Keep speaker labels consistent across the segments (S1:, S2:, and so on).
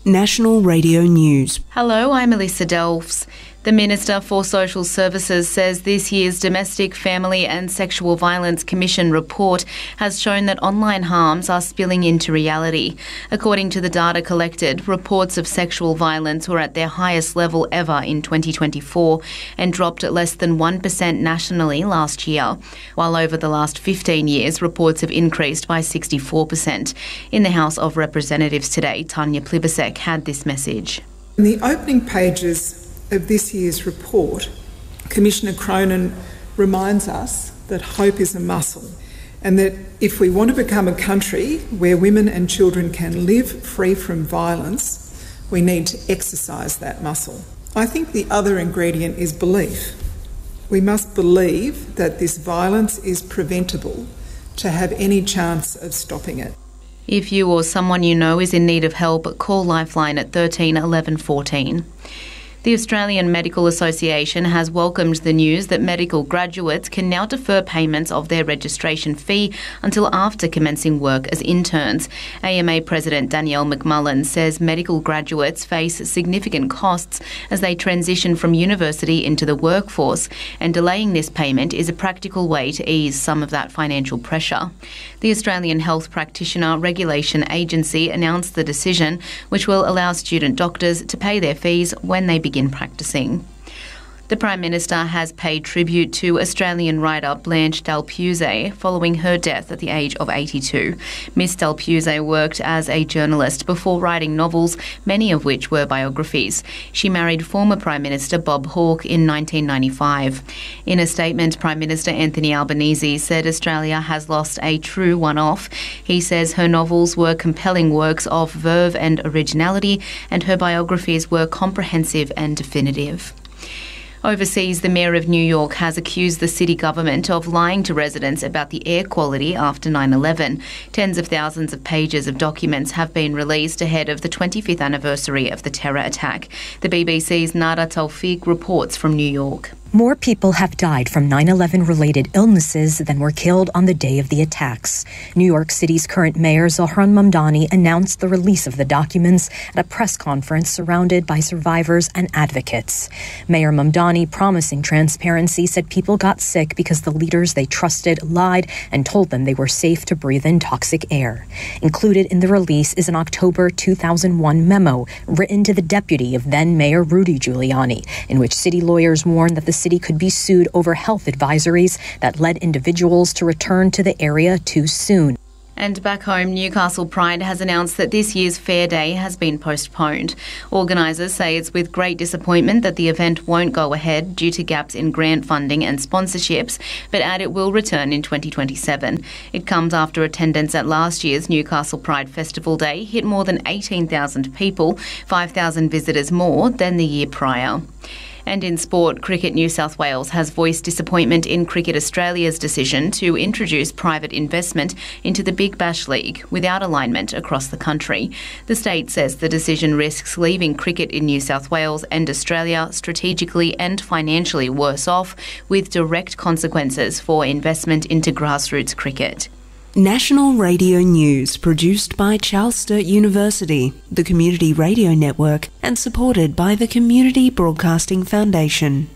S1: National Radio News.
S2: Hello, I'm Elissa Delfs. The Minister for Social Services says this year's Domestic, Family and Sexual Violence Commission report has shown that online harms are spilling into reality. According to the data collected, reports of sexual violence were at their highest level ever in 2024 and dropped at less than 1% nationally last year, while over the last 15 years, reports have increased by 64%. In the House of Representatives today, Tanya Plibersek had this message.
S3: In the opening pages of this year's report, Commissioner Cronin reminds us that hope is a muscle and that if we want to become a country where women and children can live free from violence, we need to exercise that muscle. I think the other ingredient is belief. We must believe that this violence is preventable to have any chance of stopping it.
S2: If you or someone you know is in need of help, call Lifeline at 13 11 14. The Australian Medical Association has welcomed the news that medical graduates can now defer payments of their registration fee until after commencing work as interns. AMA President Danielle McMullen says medical graduates face significant costs as they transition from university into the workforce, and delaying this payment is a practical way to ease some of that financial pressure. The Australian Health Practitioner Regulation Agency announced the decision, which will allow student doctors to pay their fees when they begin practicing. The Prime Minister has paid tribute to Australian writer Blanche Dalpuzé following her death at the age of 82. Miss Dalpuzé worked as a journalist before writing novels, many of which were biographies. She married former Prime Minister Bob Hawke in 1995. In a statement, Prime Minister Anthony Albanese said Australia has lost a true one-off. He says her novels were compelling works of verve and originality, and her biographies were comprehensive and definitive. Overseas, the Mayor of New York has accused the city government of lying to residents about the air quality after 9/11. Tens of thousands of pages of documents have been released ahead of the 25th anniversary of the terror attack. The BBC's Nada Tawfiq reports from New York.
S4: More people have died from 9/11-related illnesses than were killed on the day of the attacks. New York City's current mayor, Zohran Mamdani, announced the release of the documents at a press conference surrounded by survivors and advocates. Mayor Mamdani, promising transparency, said people got sick because the leaders they trusted lied and told them they were safe to breathe in toxic air. Included in the release is an October 2001 memo written to the deputy of then-Mayor Rudy Giuliani, in which city lawyers warned that the city could be sued over health advisories that led individuals to return to the area too soon.
S2: And back home, Newcastle Pride has announced that this year's Fair Day has been postponed. Organisers say it's with great disappointment that the event won't go ahead due to gaps in grant funding and sponsorships, but add it will return in 2027. It comes after attendance at last year's Newcastle Pride Festival Day hit more than 18,000 people, 5,000 visitors more than the year prior. And in sport, Cricket New South Wales has voiced disappointment in Cricket Australia's decision to introduce private investment into the Big Bash League without alignment across the country. The state says the decision risks leaving cricket in New South Wales and Australia strategically and financially worse off, with direct consequences for investment into grassroots cricket.
S1: National Radio News, produced by Charles Sturt University, the Community Radio Network, and supported by the Community Broadcasting Foundation.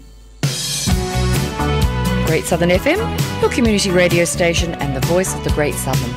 S5: Great Southern FM, your community radio station and the voice of the Great Southern.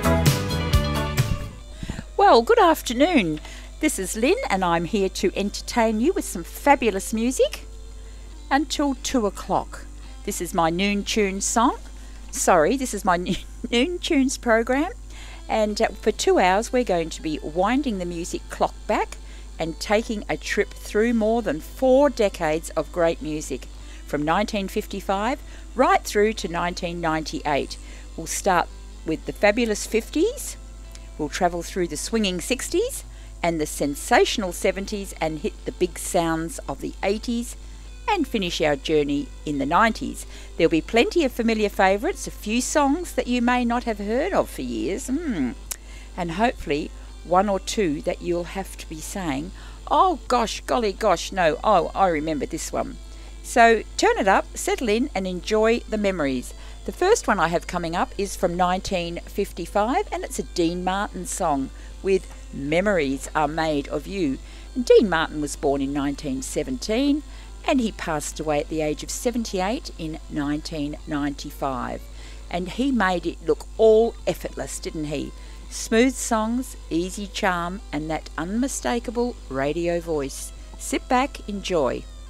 S6: Well, good afternoon. This is Lynn and I'm here to entertain you with some fabulous music until 2 o'clock. This is my Noon Tunes song. This is my Noon Tunes program, and for 2 hours we're going to be winding the music clock back and taking a trip through more than 4 decades of great music, from 1955 right through to 1998. We'll start with the fabulous 50s, we'll travel through the swinging 60s and the sensational 70s and hit the big sounds of the 80s and finish our journey in the 90s. There'll be plenty of familiar favourites, a few songs that you may not have heard of for years, and hopefully one or two that you'll have to be saying, oh gosh, golly gosh, no, oh, I remember this one. So turn it up, settle in and enjoy the memories. The first one I have coming up is from 1955, and it's a Dean Martin song with Memories Are Made of You. And Dean Martin was born in 1917 and he passed away at the age of 78 in 1995. And he made it look all effortless, didn't he? Smooth songs, easy charm, and that unmistakable radio voice. Sit back, enjoy.